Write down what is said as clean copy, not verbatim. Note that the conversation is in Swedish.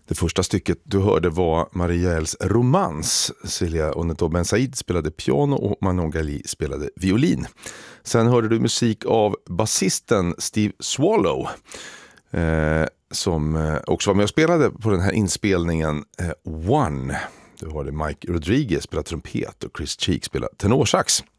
Det första stycket du hörde var Marielles romans. Celia Oneto Ben Said spelade piano och Manon Gali spelade violin. Sen hörde du musik av basisten Steve Swallow som också var med och spelade på den här inspelningen One. Du hörde Mike Rodriguez spela trumpet och Chris Cheek spela tenorsax.